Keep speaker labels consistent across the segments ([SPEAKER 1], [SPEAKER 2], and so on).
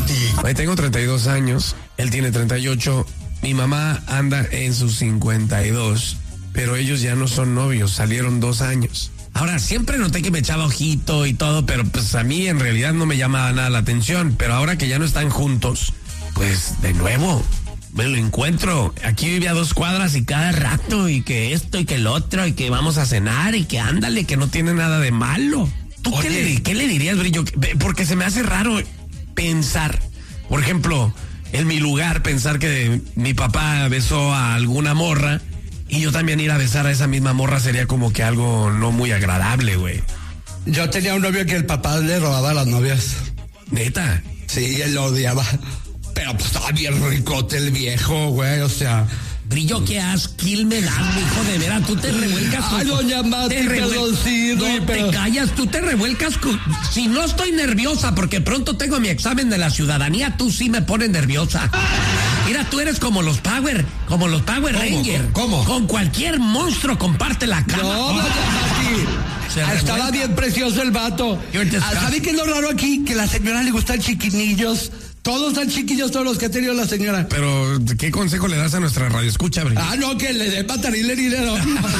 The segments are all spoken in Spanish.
[SPEAKER 1] ti.
[SPEAKER 2] Ahí tengo 32 años, él tiene 38, mi mamá anda en sus 52, pero ellos ya no son novios, salieron 2 años. Ahora, siempre noté que me echaba ojito y todo, pero pues a mí en realidad no me llamaba nada la atención, pero ahora que ya no están juntos, pues de nuevo me lo encuentro. Aquí vive a 2 cuadras y cada rato, y que esto y que el otro, y que vamos a cenar, y que ándale, que no tiene nada de malo. ¿Tú qué le dirías, Brillo? Porque se me hace raro pensar, por ejemplo, en mi lugar, pensar que mi papá besó a alguna morra y yo también ir a besar a esa misma morra sería como que algo no muy agradable, güey.
[SPEAKER 3] Yo tenía un novio que el papá le robaba a las novias.
[SPEAKER 2] ¿Neta?
[SPEAKER 3] Sí, él lo odiaba. Pero pues estaba bien ricote el viejo, güey, o sea...
[SPEAKER 2] Brillo, qué asquil me das, hijo, de veras, tú te revuelcas con...
[SPEAKER 3] Ay, doña Mati, perdón, sí,
[SPEAKER 2] no
[SPEAKER 3] pero...
[SPEAKER 2] te callas, tú te revuelcas con... Si no estoy nerviosa porque pronto tengo mi examen de la ciudadanía, tú sí me pones nerviosa. Mira, tú eres como los Power Rangers.
[SPEAKER 3] ¿Cómo?
[SPEAKER 2] Con cualquier monstruo comparte la cama.
[SPEAKER 3] No, doña Mati. Estaba bien precioso el vato. ¿Sabe qué es lo raro aquí? Que a la señora le gustan chiquinillos. Todos están chiquillos, todos los que ha tenido la señora.
[SPEAKER 2] Pero, ¿qué consejo le das a nuestra radioescucha, Brillo?
[SPEAKER 3] No, que le dé patarile dinero.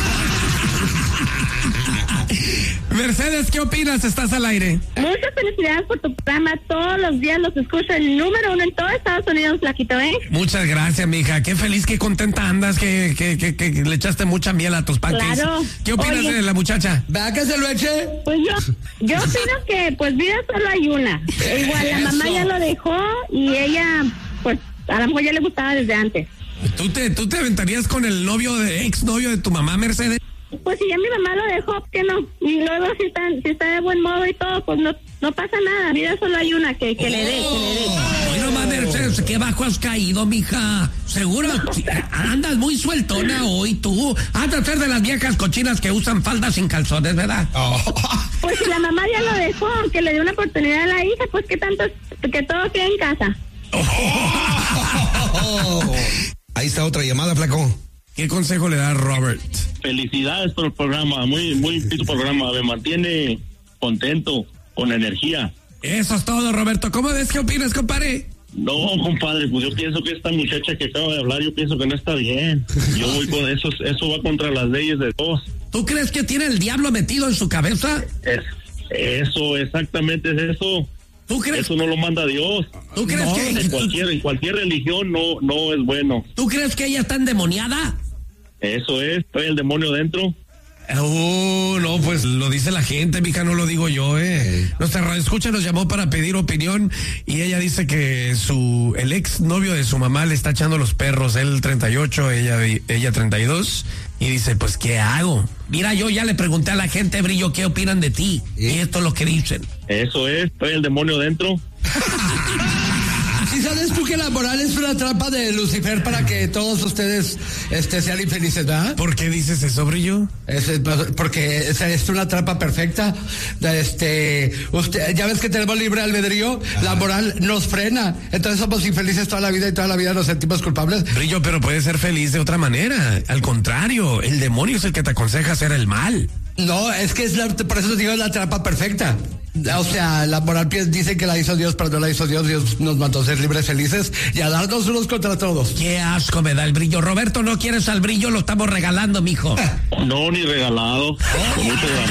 [SPEAKER 2] Mercedes, ¿qué opinas? Estás al aire.
[SPEAKER 4] Muchas felicidades por tu programa. Todos los días los escucho, el número 1 en todo Estados Unidos, Flaquito, ¿eh?
[SPEAKER 2] Muchas gracias, mija. Qué feliz, qué contenta andas, que le echaste mucha miel a tus pancakes.
[SPEAKER 4] Claro.
[SPEAKER 2] ¿Qué opinas de la muchacha?
[SPEAKER 3] ¿Vea que se lo eche?
[SPEAKER 4] Pues yo opino que, pues, vida solo hay una. Igual, la mamá ya lo dejó y ella, pues, a lo mejor ya le gustaba desde antes.
[SPEAKER 2] ¿Tú te aventarías con el exnovio de tu mamá, Mercedes?
[SPEAKER 4] Pues si ya mi mamá lo dejó, ¿por qué no? Y luego si está de buen modo y todo, pues no pasa nada. Vida solo hay una que le dé.
[SPEAKER 2] Bueno, mamá Mercedes, qué bajo has caído, mija. Seguro andas muy sueltona hoy tú. Has de ser de las viejas cochinas que usan faldas sin calzones, ¿verdad?
[SPEAKER 4] Pues si la mamá ya lo dejó, que le dio una oportunidad a la hija, pues que tanto, que todo quede en casa.
[SPEAKER 3] Ahí está otra llamada, flaco.
[SPEAKER 2] ¿Qué consejo le da Robert?
[SPEAKER 5] Felicidades por el programa, muy tu programa, me mantiene contento, con energía.
[SPEAKER 2] Eso es todo, Roberto. ¿Cómo ves? ¿Qué opinas, compadre?
[SPEAKER 5] No, compadre, pues yo pienso que esta muchacha que acaba de hablar, yo pienso que no está bien. Yo voy con eso va contra las leyes de todos.
[SPEAKER 2] ¿Tú crees que tiene el diablo metido en su cabeza?
[SPEAKER 5] Eso, exactamente es eso.
[SPEAKER 2] ¿Tú crees?
[SPEAKER 5] Eso no lo manda Dios.
[SPEAKER 2] ¿Tú crees
[SPEAKER 5] no,
[SPEAKER 2] que
[SPEAKER 5] en cualquier religión no es bueno?
[SPEAKER 2] ¿Tú crees que ella está endemoniada?
[SPEAKER 5] Eso es, trae el demonio dentro.
[SPEAKER 2] No, pues lo dice la gente, mija, no lo digo yo, Nuestra radioescucha nos llamó para pedir opinión y ella dice que el ex novio de su mamá le está echando los perros, él 38, ella 32, y dice, pues, ¿qué hago? Mira, yo ya le pregunté a la gente, Brillo, ¿qué opinan de ti? Y esto es lo que dicen.
[SPEAKER 5] Eso es, trae el demonio dentro.
[SPEAKER 3] ¿Sí sabes tú que la moral es una trampa de Lucifer para que todos ustedes sean infelices, ¿verdad?
[SPEAKER 2] ¿Por qué dices eso, Brillo?
[SPEAKER 3] Porque es una trampa perfecta. Ya ves que tenemos libre albedrío, la moral nos frena. Entonces somos infelices toda la vida y toda la vida nos sentimos culpables.
[SPEAKER 2] Brillo, pero puedes ser feliz de otra manera. Al contrario, el demonio es el que te aconseja hacer el mal.
[SPEAKER 3] No, es que por eso digo, es la trampa perfecta. O sea, la moral dice que la hizo Dios, pero no la hizo Dios. Dios nos mandó a ser libres, felices y a darnos unos contra todos.
[SPEAKER 2] Qué asco me da el Brillo. Roberto, ¿no quieres al Brillo? Lo estamos regalando, mijo.
[SPEAKER 5] No, ni regalado. Con mucho